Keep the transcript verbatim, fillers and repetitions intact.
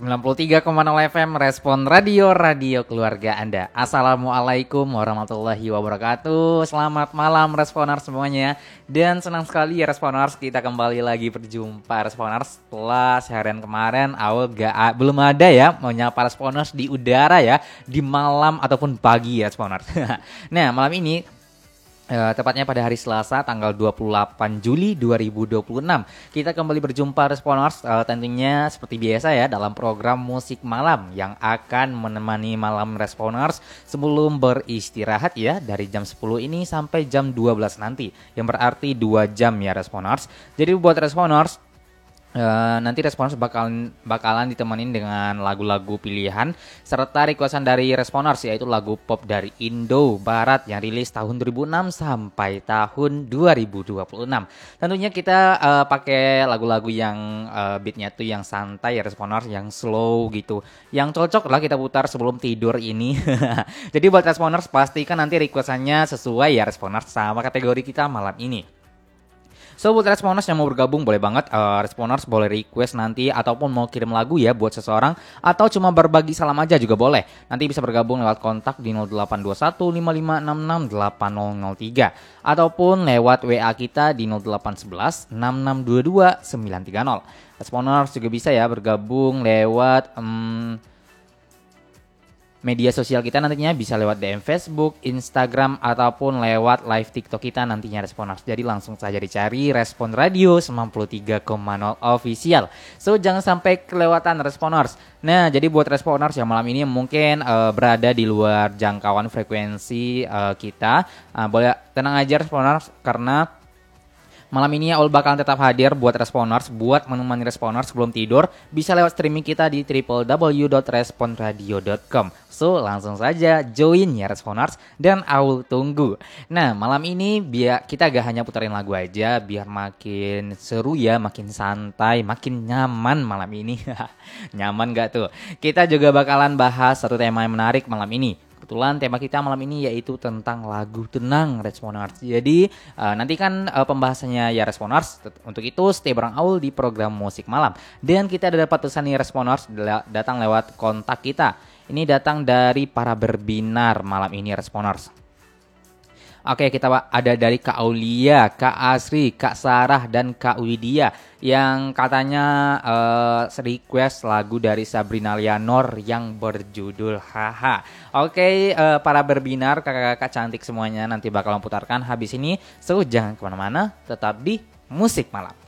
sembilan puluh tiga koma nol F M Respon Radio, radio keluarga Anda. Assalamualaikum warahmatullahi wabarakatuh. Selamat malam Responers semuanya. Dan senang sekali ya Responers, kita kembali lagi berjumpa Responers. Setelah seharian kemarin awal gak, belum ada ya menyapa Responers di udara ya, di malam ataupun pagi ya Responers. Nah malam ini Uh, tepatnya pada hari Selasa tanggal dua puluh delapan Juli dua ribu dua puluh enam kita kembali berjumpa Responers, uh, tentunya seperti biasa ya dalam program Musik Malam yang akan menemani malam Responers sebelum beristirahat ya dari jam sepuluh ini sampai jam dua belas nanti, yang berarti dua jam ya Responers. Jadi buat Responers, Uh, nanti Responers bakalan bakalan ditemenin dengan lagu-lagu pilihan serta requestan dari Responers, yaitu lagu pop dari Indo Barat yang rilis tahun dua ribu enam sampai tahun dua ribu dua puluh enam. Tentunya kita uh, pakai lagu-lagu yang uh, beatnya tuh yang santai ya Responers, yang slow gitu, yang cocok lah kita putar sebelum tidur ini. Jadi buat Responers pastikan nanti requestannya sesuai ya Responers sama kategori kita malam ini. So buat Responers yang mau bergabung boleh banget, uh, Responers boleh request nanti ataupun mau kirim lagu ya buat seseorang, atau cuma berbagi salam aja juga boleh. Nanti bisa bergabung lewat kontak di nol delapan dua satu lima lima enam enam delapan nol nol tiga ataupun lewat W A kita di nol delapan satu satu enam enam dua dua sembilan tiga nol. Responers juga bisa ya bergabung lewat um, media sosial kita, nantinya bisa lewat D M Facebook, Instagram, ataupun lewat live TikTok kita nantinya Responers. Jadi langsung saja dicari Respon Radio sembilan puluh tiga koma nol Official. So jangan sampai kelewatan Responers. Nah jadi buat Responers yang malam ini mungkin uh, berada di luar jangkauan frekuensi uh, kita, uh, boleh tenang aja Responers, karena malam ini Aul bakalan tetap hadir buat Responers, buat menemani Responers sebelum tidur. Bisa lewat streaming kita di w w w dot respon radio dot com. So langsung saja join ya Responers, dan Aul tunggu. Nah malam ini biar kita gak hanya putarin lagu aja, biar makin seru ya, makin santai, makin nyaman malam ini. Nyaman gak tuh? Kita juga bakalan bahas satu tema yang menarik malam ini. Kebetulan tema kita malam ini yaitu tentang lagu tenang Responers. Jadi uh, nanti kan uh, pembahasannya ya Responers. Untuk itu stay bareng Aul di program Musik Malam. Dan kita ada dapat pesan nih Responers datang lewat kontak kita. Ini datang dari para berbinar malam ini Responers. Oke, kita ada dari Kak Aulia, Kak Asri, Kak Sarah, dan Kak Widya yang katanya uh, request lagu dari Sabrina Lianor yang berjudul Haha. Oke, uh, para berbinar, kakak-kakak cantik semuanya nanti bakal memputarkan habis ini. So, jangan kemana-mana, tetap di Musik Malam.